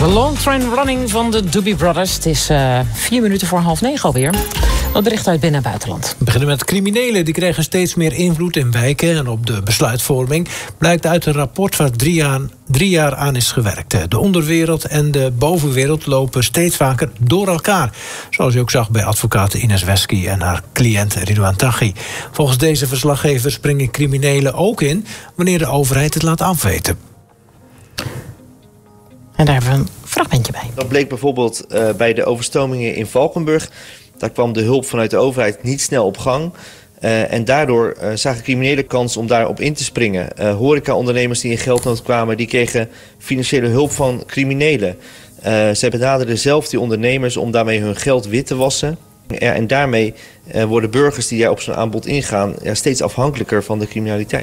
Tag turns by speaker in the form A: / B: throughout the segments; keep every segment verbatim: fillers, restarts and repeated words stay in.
A: Long Train Running van de Doobie Brothers. Het is uh, vier minuten voor half negen alweer. Wat bericht uit binnen- en buitenland.
B: We beginnen met criminelen. Die krijgen steeds meer invloed in wijken en op de besluitvorming. Blijkt uit een rapport waar drie jaar, drie jaar aan is gewerkt. De onderwereld en de bovenwereld lopen steeds vaker door elkaar. Zoals je ook zag bij advocaat Ines Wesky en haar cliënt Ridouan Taghi. Volgens deze verslaggever springen criminelen ook in wanneer de overheid het laat afweten.
A: En daar hebben we een fragmentje bij.
C: Dat bleek bijvoorbeeld uh, bij de overstromingen in Valkenburg. Daar kwam de hulp vanuit de overheid niet snel op gang. Uh, en daardoor uh, zagen criminelen kans om daarop in te springen. Uh, horeca-ondernemers die in geldnood kwamen, die kregen financiële hulp van criminelen. Uh, zij benaderden zelf die ondernemers om daarmee hun geld wit te wassen. Ja, en daarmee uh, worden burgers die daar op zo'n aanbod ingaan ja, steeds afhankelijker van de criminaliteit.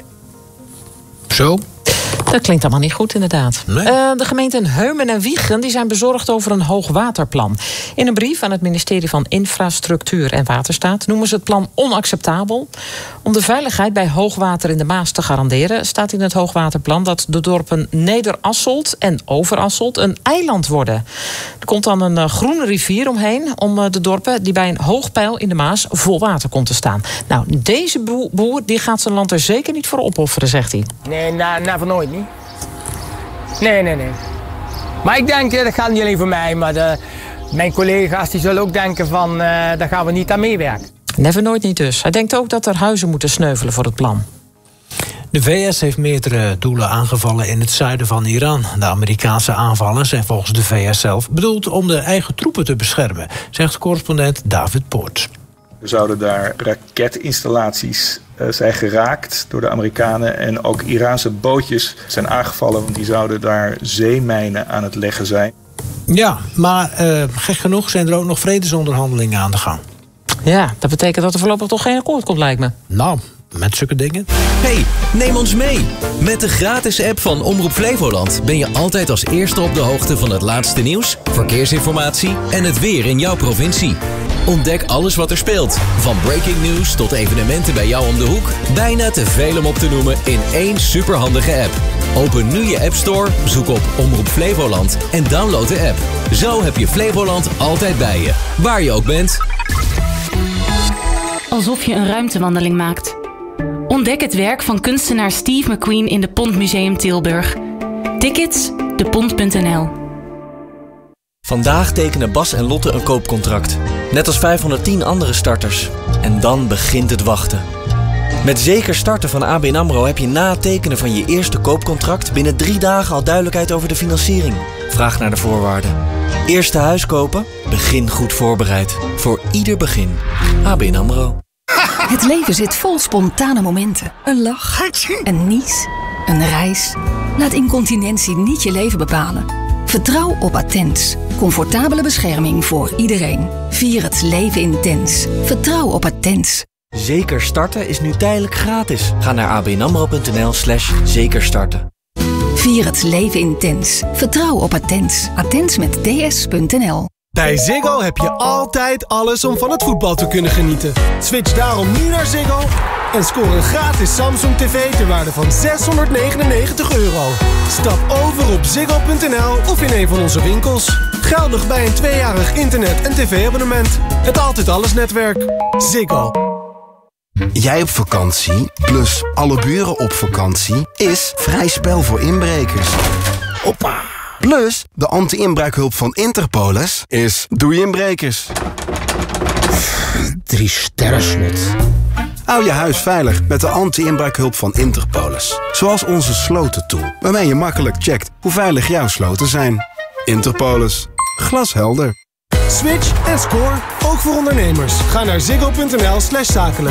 B: Zo?
A: Dat klinkt allemaal niet goed, inderdaad.
B: Nee.
A: Uh, de gemeenten Heumen en Wijchen die zijn bezorgd over een hoogwaterplan. In een brief aan het ministerie van Infrastructuur en Waterstaat noemen ze het plan onacceptabel. Om de veiligheid bij hoogwater in de Maas te garanderen staat in het hoogwaterplan dat de dorpen Nederasselt en Overasselt een eiland worden. Er komt dan een uh, groene rivier omheen om uh, de dorpen die bij een hoogpeil in de Maas vol water komt te staan. Nou, deze boer, boer die gaat zijn land er zeker niet voor opofferen, zegt hij.
D: Nee, na, na van nooit niet. Nee, nee, nee. Maar ik denk, dat gaat niet alleen voor mij, maar de, mijn collega's die zullen ook denken van, uh, daar gaan we niet aan meewerken.
A: Never nooit niet dus. Hij denkt ook dat er huizen moeten sneuvelen voor het plan.
B: De V S heeft meerdere doelen aangevallen in het zuiden van Iran. De Amerikaanse aanvallen zijn volgens de V S zelf bedoeld om de eigen troepen te beschermen, zegt correspondent David Poort.
E: Er zouden daar raketinstallaties uh, zijn geraakt door de Amerikanen. En ook Iraanse bootjes zijn aangevallen, want die zouden daar zeemijnen aan het leggen zijn.
B: Ja, maar uh, gek genoeg zijn er ook nog vredesonderhandelingen aan de gang.
A: Ja, dat betekent dat er voorlopig toch geen akkoord komt, lijkt me.
B: Nou, met zulke dingen.
F: Hey, neem ons mee. Met de gratis app van Omroep Flevoland ben je altijd als eerste op de hoogte van het laatste nieuws, verkeersinformatie en het weer in jouw provincie. Ontdek alles wat er speelt. Van breaking news tot evenementen bij jou om de hoek. Bijna te veel om op te noemen in één superhandige app. Open nu je App Store, zoek op Omroep Flevoland en download de app. Zo heb je Flevoland altijd bij je, waar je ook bent.
G: Alsof je een ruimtewandeling maakt. Ontdek het werk van kunstenaar Steve McQueen in de Pont Museum Tilburg. Tickets, de pont punt n l.
H: Vandaag tekenen Bas en Lotte een koopcontract. Net als vijfhonderdtien andere starters. En dan begint het wachten. Met Zeker Starten van A B N AMRO heb je na het tekenen van je eerste koopcontract binnen drie dagen al duidelijkheid over de financiering. Vraag naar de voorwaarden. Eerste huis kopen? Begin goed voorbereid. Voor ieder begin. A B N AMRO.
I: Het leven zit vol spontane momenten. Een lach, een nies, een reis. Laat incontinentie niet je leven bepalen. Vertrouw op Attens. Comfortabele bescherming voor iedereen. Vier het leven intens. Vertrouw op Attens.
H: Zeker Starten is nu tijdelijk gratis. Ga naar abnamro.nl slash zekerstarten.
I: Vier het leven intens. Vertrouw op Attens. Attens met ds punt n l.
J: Bij Ziggo heb je altijd alles om van het voetbal te kunnen genieten. Switch daarom nu naar Ziggo en scoor een gratis Samsung tv ter waarde van zeshonderdnegenennegentig euro. Stap over op ziggo punt n l of in een van onze winkels. Geldig bij een tweejarig internet- en tv-abonnement. Het Altijd Alles netwerk. Ziggo.
K: Jij op vakantie, plus alle buren op vakantie, is vrij spel voor inbrekers. Hoppa! Plus, de anti-inbraakhulp van Interpolis is doei inbrekers.
L: Drie sterren slot.
K: Hou je huis veilig met de anti-inbraakhulp van Interpolis. Zoals onze slotentool, waarmee je makkelijk checkt hoe veilig jouw sloten zijn. Interpolis. Glashelder.
J: Switch en score, ook voor ondernemers. Ga naar ziggo punt n l slash zakelijk.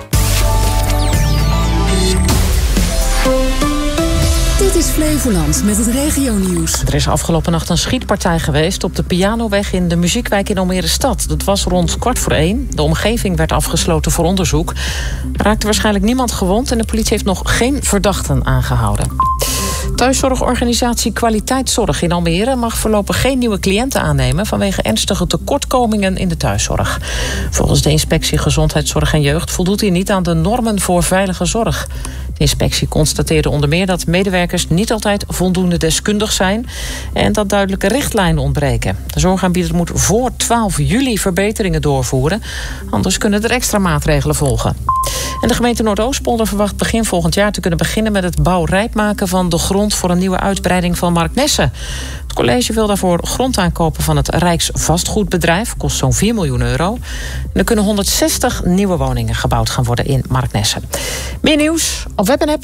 I: Dit is Flevoland met het regionieuws.
A: Er is afgelopen nacht een schietpartij geweest op de Pianoweg in de Muziekwijk in Almere Stad. Dat was rond kwart voor één. De omgeving werd afgesloten voor onderzoek. Er raakte waarschijnlijk niemand gewond en de politie heeft nog geen verdachten aangehouden. Thuiszorgorganisatie Kwaliteitszorg in Almere mag voorlopig geen nieuwe cliënten aannemen vanwege ernstige tekortkomingen in de thuiszorg. Volgens de inspectie Gezondheidszorg en Jeugd voldoet hij niet aan de normen voor veilige zorg. Het De inspectie constateerde onder meer dat medewerkers niet altijd voldoende deskundig zijn en dat duidelijke richtlijnen ontbreken. De zorgaanbieder moet voor twaalf juli verbeteringen doorvoeren, anders kunnen er extra maatregelen volgen. En de gemeente Noordoostpolder verwacht begin volgend jaar te kunnen beginnen met het bouwrijp maken van de grond voor een nieuwe uitbreiding van Marknesse. Het college wil daarvoor grond aankopen van het Rijksvastgoedbedrijf, kost zo'n vier miljoen euro. En er kunnen honderdzestig nieuwe woningen gebouwd gaan worden in Marknesse. Meer nieuws op web en app.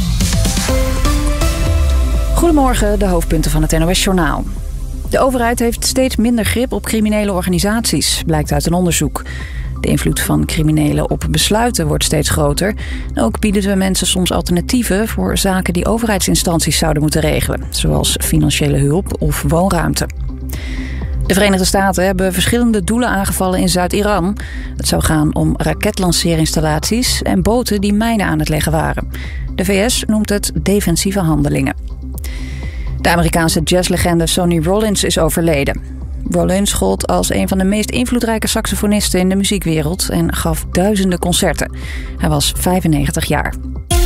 L: Goedemorgen, de hoofdpunten van het N O S-journaal. De overheid heeft steeds minder grip op criminele organisaties, blijkt uit een onderzoek. De invloed van criminelen op besluiten wordt steeds groter. En ook bieden we mensen soms alternatieven voor zaken die overheidsinstanties zouden moeten regelen, zoals financiële hulp of woonruimte. De Verenigde Staten hebben verschillende doelen aangevallen in Zuid-Iran. Het zou gaan om raketlanceerinstallaties en boten die mijnen aan het leggen waren. De V S noemt het defensieve handelingen. De Amerikaanse jazzlegende Sonny Rollins is overleden. Rollins gold als een van de meest invloedrijke saxofonisten in de muziekwereld en gaf duizenden concerten. Hij was vijfennegentig jaar.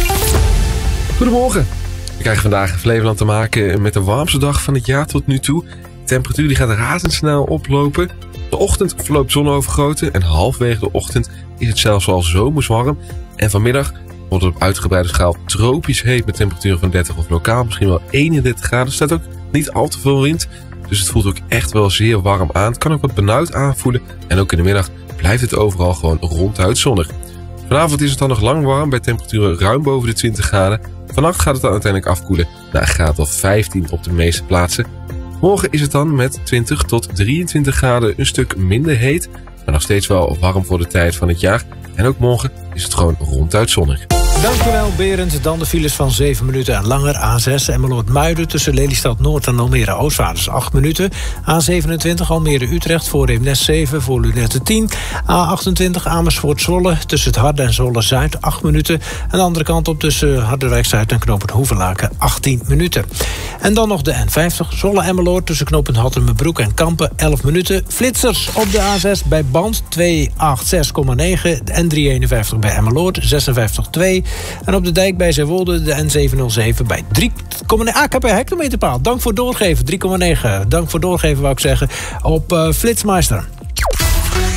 M: Goedemorgen. We krijgen vandaag in Flevoland te maken met de warmste dag van het jaar tot nu toe. De temperatuur die gaat razendsnel oplopen. De ochtend verloopt zonovergoten en halfwege de ochtend is het zelfs al zomerswarm. En vanmiddag wordt het op uitgebreide schaal tropisch heet met temperaturen van dertig of lokaal misschien wel eenendertig graden. Er staat ook niet al te veel wind. Dus het voelt ook echt wel zeer warm aan. Het kan ook wat benauwd aanvoelen. En ook in de middag blijft het overal gewoon ronduit zonnig. Vanavond is het dan nog lang warm bij temperaturen ruim boven de twintig graden. Vannacht gaat het dan uiteindelijk afkoelen naar een graad of vijftien op de meeste plaatsen. Morgen is het dan met twintig tot drieëntwintig graden een stuk minder heet. Maar nog steeds wel warm voor de tijd van het jaar. En ook morgen is het gewoon ronduit zonnig.
B: Dankjewel Berend. Dan de files van zeven minuten en langer. A zes Emmeloord-Muiden tussen Lelystad Noord en Almere Oostvaarders acht minuten. A zevenentwintig Almere-Utrecht voor Eemnes zeven, voor Lunette tien. A achtentwintig Amersfoort-Zwolle tussen het Harde en Zwolle-Zuid acht minuten. En de andere kant op tussen Harderwijk-Zuid en knooppunt Hoevelaken achttien minuten. En dan nog de N vijftig Zwolle-Emmeloord tussen knooppunt Hattemerbroek en Kampen elf minuten. Flitsers op de A zes bij Band tweehonderdzestig komma negen. De N driehonderdeenenvijftig bij Emmeloord zesenvijftig komma twee. En op de dijk bij Zeewolde de N zevenhonderdzeven bij drie komma negen. Ah, ik heb een hectometerpaal. Dank voor doorgeven. drie komma negen. Dank voor doorgeven, wou ik zeggen. Op uh, Flitsmeister.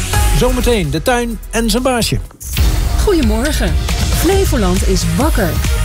B: Zometeen de tuin en zijn baasje.
N: Goedemorgen. Flevoland is wakker.